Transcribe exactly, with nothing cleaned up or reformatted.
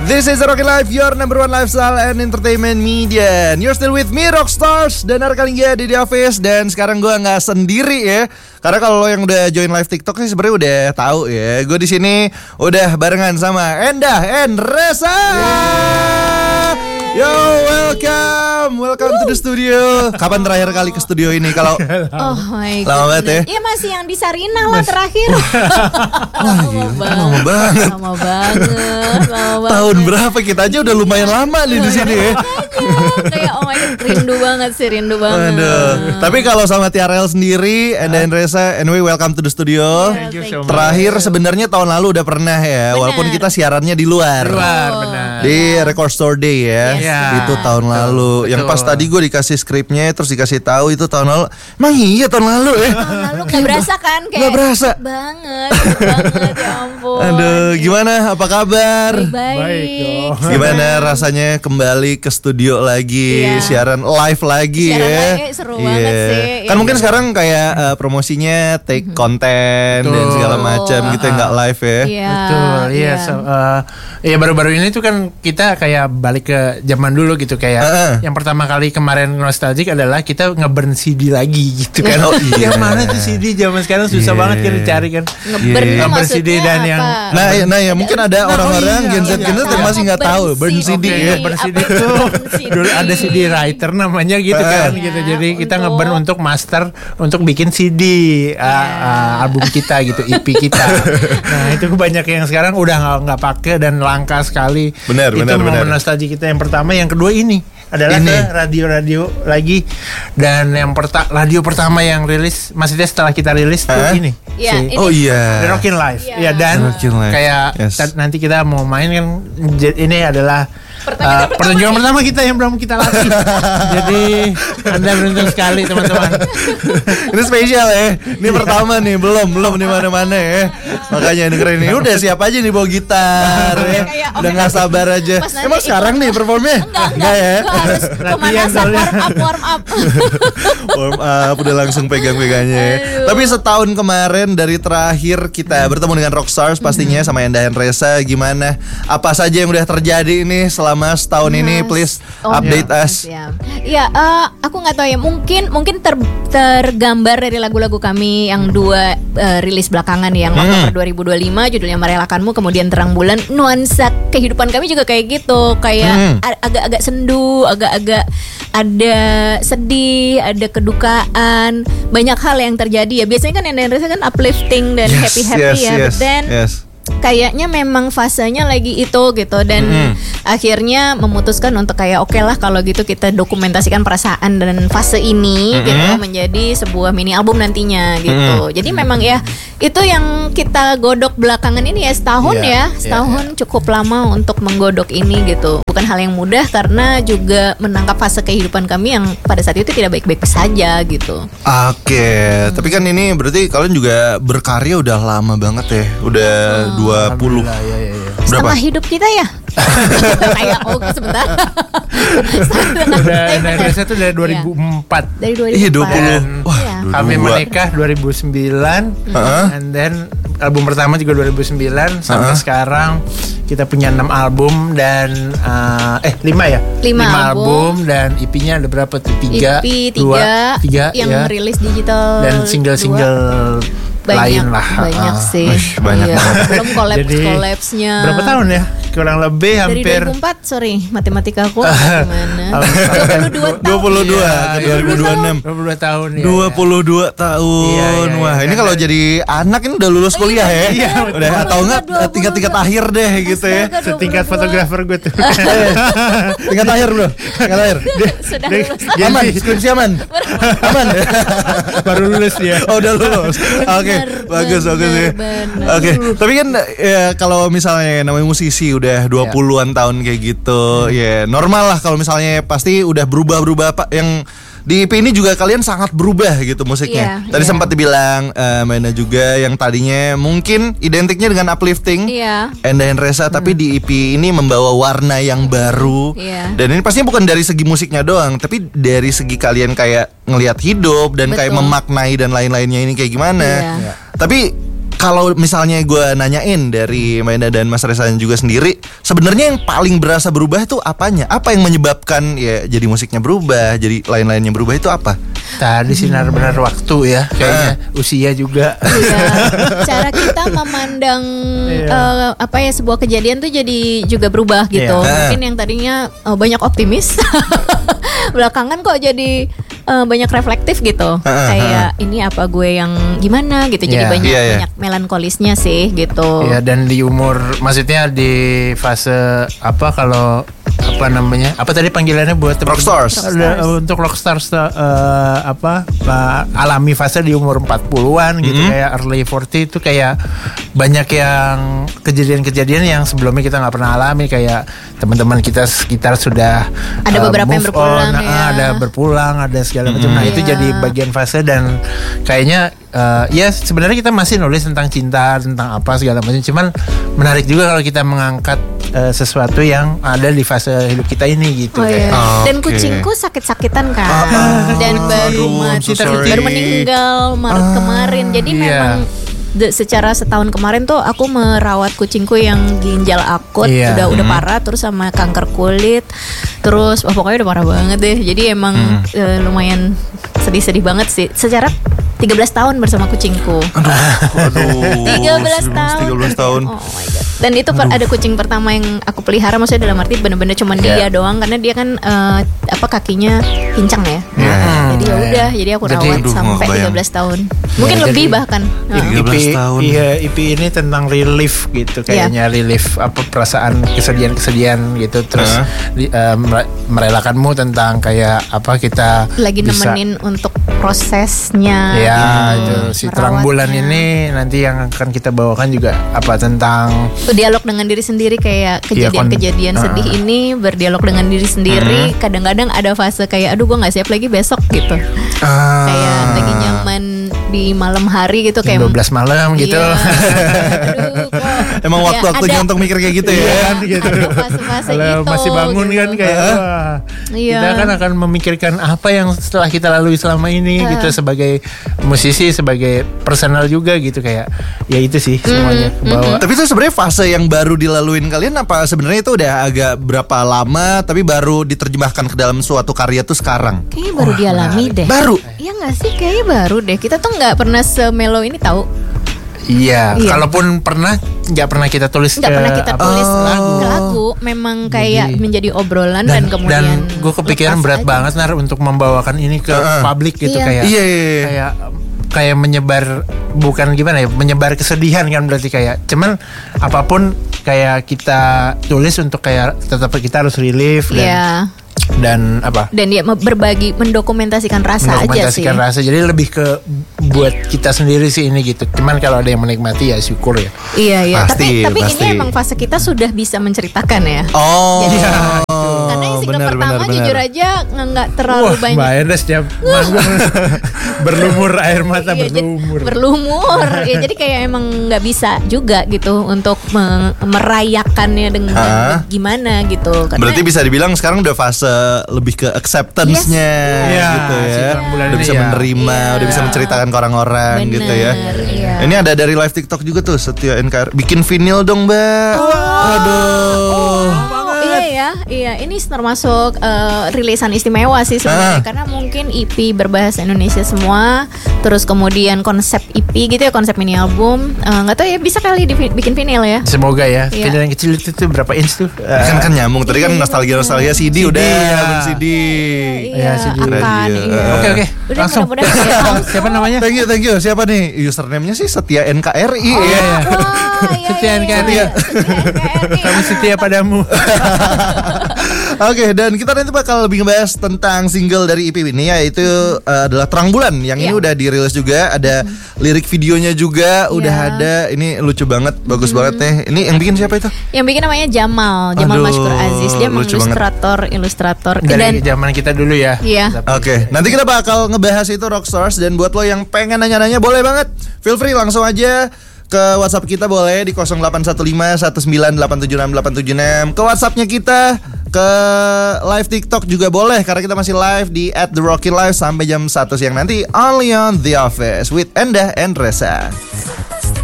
This is Rocky Life, your number one lifestyle and entertainment media. And you're still with me, Rockstars dan Arkalia di Hafiz. Dan sekarang gue nggak sendiri ya, karena kalau lo yang udah join live TikTok sih sebenarnya udah tahu ya. Gue di sini udah barengan sama Endah and Reza. Yo, welcome, welcome Woo. to the studio. Kapan terakhir kali ke studio ini? Kalau oh my god, lama banget ya? Iya masih yang di Sarinah lah terakhir. Wah, gila, lama banget. Lama banget, lama banget. Tahun berapa kita aja udah lumayan lama nih di sini ya. Kayak oh my god, rindu banget sih, rindu banget. Aduh. Tapi kalau sama T R L sendiri, Endah and Reza, anyway, welcome to the studio. Thank you so much. Terakhir sebenarnya tahun lalu udah pernah ya, Bener. walaupun kita siarannya di luar. Luar, benar. Di Record Store Day ya. Yes. Ya, itu tahun betul, lalu. betul. Yang pas tadi gue dikasih skripnya, terus dikasih tahu itu tahun lalu. Emang iya tahun lalu ya? Tahun lalu gak berasa kan? Kayak Gak berasa banget, banget ya ampun. Aduh, gimana? Apa kabar? Baik. Baik dong. Gimana rasanya kembali ke studio lagi, Iya. siaran live lagi Siaran ya? lagi, seru banget sih. Kan Iya. mungkin sekarang kayak uh, promosinya take konten dan Betul. segala macam gitu, Uh-uh. nggak live ya? Iya. Betul, iya. So, uh, ya baru-baru ini tuh kan kita kayak balik ke zaman dulu gitu kayak Uh-uh. yang pertama kali kemarin nostalgic adalah kita nge-burn C D lagi gitu kan. Oh, iya. Yang mana tuh C D zaman sekarang susah Iya. banget kan dicari kan. Ngeburn Iya. tuh Ngeburn C D maksudnya dan apa? yang- Nah, ya, nah ya mungkin ada Nah, orang-orang oh iya, Gen Z iya, Gen Z yang iya. masih nggak tahu burn C D Oke. ya. Burn C D Apa itu burn C D? dulu ada C D writer namanya gitu Uh-uh. kan Iya, gitu. Jadi kita untuk- nge-burn untuk master untuk bikin C D uh, uh, album kita gitu, E P kita. Nah, itu banyak yang sekarang udah nggak nggak pakai dan langka sekali. Benar, itu benar, momen benar. nostalgia kita yang pertama. Yang kedua ini adalah Ini. ke radio-radio lagi, dan yang perta radio pertama yang rilis maksudnya setelah kita rilis tuh Hah? ini. Iya, si ini. Oh iya. The Rockin' Live. Iya. Ya, dan The Rockin' Live. kayak Yes. ta- nanti kita mau main kan, j- ini adalah Pertandingan uh, pertama pertunjukan nih. pertama kita yang belum kita latih. Jadi Anda beruntung sekali teman-teman. Ini spesial ya. Ini pertama nih, belum belum di mana-mana ya. Makanya dengerin ini udah siap aja nih bawa gitar ya. Kayak, Udah oke. nggak sabar aja. Pas nanti Emang sekarang ikut- nih performnya? Enggak, enggak, ya. Gua harus pemanasan, soalnya. warm up, warm up. Warm up udah langsung pegang-pegangnya ya. Aduh. Tapi setahun kemarin dari terakhir kita bertemu dengan Rockstars pastinya sama Endah and Reza, gimana? Apa saja yang udah terjadi ini selama setahun ini? Please Oh, update iya. us. Ya, ya eh, aku nggak tahu ya. Mungkin mungkin ter, tergambar dari lagu-lagu kami yang dua eh, rilis belakangan yang Oktober dua ribu dua puluh lima judulnya Merelakanmu, kemudian Terang Bulan. Nuansa kehidupan kami juga kayak gitu, kayak Hmm. a- agak-agak sendu, agak-agak ada sedih, ada kedukaan, banyak hal yang terjadi ya. Biasanya kan yang Reza kan uplifting dan Yes, happy-happy yes, ya. yes, But then yes. kayaknya memang fasenya lagi itu gitu, dan Mm-hmm. akhirnya memutuskan untuk kayak oke lah kalau gitu kita dokumentasikan perasaan dan fase ini Mm-hmm. gitu menjadi sebuah mini album nantinya gitu. Mm-hmm. Jadi memang ya itu yang kita godok belakangan ini ya, setahun Iya, ya, iya, setahun cukup lama untuk menggodok ini gitu. Bukan hal yang mudah karena juga menangkap fase kehidupan kami yang pada saat itu tidak baik-baik saja gitu. Oke, tapi kan ini berarti kalian juga berkarya udah lama banget ya. Udah dua puluh Alhamdulillah, ya, ya, ya. berapa? Setengah hidup kita ya. Kayak oh sebentar. Setengah Udah kita dari ya. Reza tuh dari dua ribu empat. Dari dua ribu Iya, dua puluh. empat. Wah, Iya. dua- Kami dua. menikah dua ribu sembilan, Heeh. and then album pertama juga dua ribu sembilan sampai Heeh. sekarang kita punya enam album dan uh, eh lima ya, Lima album. album dan E P-nya ada berapa tuh? Tiga, E P dua, tiga, tiga yang ya. rilis digital Dan single-single banyak, lain lah. banyak Ah, sih. wih, banyak Iya, banget. belum kolaps Jadi, kolapsnya. Berapa tahun ya? Kurang lebih Dari hampir dua ribu empat, sorry, matematika aku gimana? dua puluh dua puluh dua tahun. dua Iya, ke iya, dua ribu dua puluh enam. dua puluh dua tahun ya. dua puluh dua tahun. Iya, iya, iya. Wah, ini Dan- kalau jadi anak ini udah lulus kuliah ya. Iya, betul. Udah atau enggak dua puluh dua. tingkat-tingkat akhir deh gitu ya. Astaga, Setingkat dua puluh dua. fotografer gue tuh. Tingkat akhir, Bro. Tingkat akhir. Sudah Dia- lulus. dia- Aman, skripsi aman. Aman. Baru lulus dia. Oh, udah lulus. Oke, Bener, bagus bener, bagus ya. bener. Oke, tapi kan ya kalau misalnya namanya musisi udah dua puluhan tahun kayak gitu, ya normal lah kalau misalnya pasti udah berubah-berubah Pak. Yang di E P ini juga kalian sangat berubah gitu musiknya. Iya, Tadi iya. sempat dibilang eh, Maina juga yang tadinya mungkin identiknya dengan uplifting. Iya. Endah and Reza, tapi di E P ini membawa warna yang baru. Iya. Dan ini pastinya bukan dari segi musiknya doang, tapi dari segi kalian kayak ngelihat hidup dan kayak Betul. memaknai dan lain-lainnya ini kayak gimana. Iya. Iya. Tapi kalau misalnya gue nanyain dari Maenda dan Mas Reza juga sendiri, sebenarnya yang paling berasa berubah itu apanya? Apa yang menyebabkan ya jadi musiknya berubah, jadi lain-lainnya berubah itu apa? Tadi sinar benar waktu ya, kayaknya uh. usia juga. Iya. Cara kita memandang uh, apa ya sebuah kejadian tuh jadi juga berubah gitu. Yeah. Mungkin yang tadinya uh, banyak optimis, belakangan kok jadi uh, banyak reflektif gitu. Uh, uh, Kayak ini apa gue yang gimana gitu. Jadi Yeah. banyak Yeah, yeah. banyak melankolisnya sih gitu. Ya, dan di umur, maksudnya di fase apa kalau apa namanya? Apa tadi panggilannya buat Rockstars. Ada, uh, untuk rockstars uh, apa uh, alami fase di umur empat puluhan gitu, Mm-hmm. kayak early forty itu kayak banyak yang kejadian-kejadian yang sebelumnya kita nggak pernah alami, kayak teman-teman kita sekitar sudah Ada uh, beberapa yang move berpulang on, ya. uh, ada berpulang, ada segala macam. Nah, itu Iya. jadi bagian fase, dan kayaknya uh, ya sebenarnya kita masih nulis tentang cinta, tentang apa segala macam. Cuman menarik juga kalau kita mengangkat uh, sesuatu yang ada di fase hidup kita ini gitu. Oh, iya. kayak. Dan Oke. kucingku sakit-sakitan kan, dan aduh, baru I'm mati, so sorry. baru meninggal Maret kemarin. Jadi iya. memang de- secara setahun kemarin tuh aku merawat kucingku yang ginjal akut, Iya. udah udah parah, terus sama kanker kulit, terus oh, pokoknya udah parah banget deh. Jadi emang eh, lumayan sedih-sedih banget sih. Secara tiga belas tahun bersama kucingku. Aduh, tiga belas tahun. tiga belas tahun. Oh my god. Dan itu per- ada kucing pertama yang aku pelihara, maksudnya dalam arti bener-bener cuman Yeah. dia doang, karena dia kan eh, apa kakinya pincang ya. Hmm, Jadi ya iya. udah, jadi aku Jadi, rawat aduh, sampai nggak tiga belas tahun. Mungkin jadi- lebih bahkan. Nah. tiga belas tahun. Iya, I P ini tentang relief gitu, kayaknya relief apa perasaan kesedihan-kesedihan gitu, terus Heeh. di- eh, mere- merelakanmu tentang kayak apa kita Lagi bisa- nemenin untuk prosesnya. Ya, gitu, itu si terang bulan merawatnya. ini nanti yang akan kita bawakan juga apa tentang Dialog dengan diri sendiri, kayak Iya, kon- kejadian-kejadian uh. sedih ini berdialog dengan diri sendiri. Kadang-kadang ada fase kayak aduh gue nggak siap lagi besok gitu. Ah. Kayak lagi nyaman di malam hari gitu, kayak dua belas malam gitu. Iya. Aduh, kok Emang kayak waktu-waktunya ada- untuk mikir kayak gitu Iya ya. kan, gitu. ada fase-fase Kalau gitu, masih bangun gitu. kan kayak wah, Iya. kita kan akan memikirkan apa yang setelah kita lalui selama ini gitu, sebagai musisi, sebagai personal juga gitu, kayak ya itu sih semuanya ke bawah. Tapi itu sebenarnya fase yang baru dilaluin kalian, apa sebenarnya itu udah agak berapa lama tapi baru diterjemahkan ke dalam suatu karya tuh sekarang? Kayaknya baru dialami deh. Baru. Iya nggak sih, kayaknya baru deh. Kita tuh nggak pernah semelo ini tahu. Iya, Iya. kalaupun pernah nggak pernah kita tulis Nggak ke pernah kita apa, tulis lagu. ke lagu. Memang kayak Jadi- menjadi obrolan dan, dan, kemudian dan gue kepikiran lepas berat aja. banget Nar untuk membawakan ini ke Heeh. publik gitu, Iya. kayak Iya, iya, iya. kayak kayak menyebar, bukan gimana ya, menyebar kesedihan kan, berarti kayak cuman apapun kayak kita tulis untuk kayak tetap kita harus relief dan Iya. dan apa Dan dia me- berbagi, mendokumentasikan rasa aja sih. mendokumentasikan rasa, jadi lebih ke buat kita sendiri sih ini gitu. Cuman kalau ada yang menikmati ya syukur ya. Iya iya. Pasti, tapi tapi pasti. ini emang fase kita sudah bisa menceritakan ya. Oh. Jadi- Iya. Karena yang single benar, pertama benar, benar. jujur aja nggak nggak terlalu Wah, banyak. Mbak Ernest setiap manggung berlumur air mata Iya, jadi- berlumur. berlumur. Ya jadi kayak emang nggak bisa juga gitu untuk me- merayakannya dengan Hah? gimana gitu. Karena Berarti bisa dibilang sekarang udah fase lebih ke acceptance-nya Iya, gitu si ya. terang bulan Udah ini bisa ya. menerima, Iya. udah bisa menceritakan ke orang-orang Bener, gitu ya. iya. Ini ada dari live TikTok juga tuh, Setia N K R. Bikin vinyl dong, Mbak. Aduh. Oh, iya ya, iya ini termasuk eh, rilisan istimewa sih sebenarnya, Ah. karena mungkin E P berbahasa Indonesia semua, terus kemudian konsep E P gitu ya, konsep mini album. Eh, Nggak tahu ya, bisa kali dibikin vinyl ya. Semoga ya. Iya. Video yang kecil itu tuh berapa inch tuh? Kan kan nyambung. Tadi kan nostalgia-nostalgia C D udah, ya. album C D. Iya, sih, akan. radio. Iya. Oke oke. Udah, Langsung. mudah-mudahan ya. Langsung. Siapa namanya? Thank you, thank you. Siapa nih? Username-nya sih Setia N K R I. Oh, ya. wah, iya, Setia iya, N K R I. iya. Setia N K R I. Kami setia padamu. Oke, dan kita nanti bakal lebih ngebahas tentang single dari E P ini, yaitu uh, adalah Terang Bulan. Yang ini Iya. udah dirilis juga, ada lirik videonya juga, udah Iya. ada. Ini lucu banget, bagus banget nih. Ini yang bikin siapa itu? Yang bikin namanya Jamal, Jamal Aduh, Mashkur Aziz. Dia emang lucu banget. ilustrator, ilustrator. Dari Dan zaman kita dulu ya. Iya. Oke, nanti kita bakal ngebahas itu Rockstars. Dan buat lo yang pengen nanya-nanya, boleh banget, feel free langsung aja ke WhatsApp kita, boleh di nol delapan satu lima satu sembilan delapan tujuh enam delapan tujuh enam. Ke WhatsAppnya kita, ke live TikTok juga boleh, karena kita masih live di at the Rocky Live sampai jam satu siang nanti, only on The Office with Endah and Reza.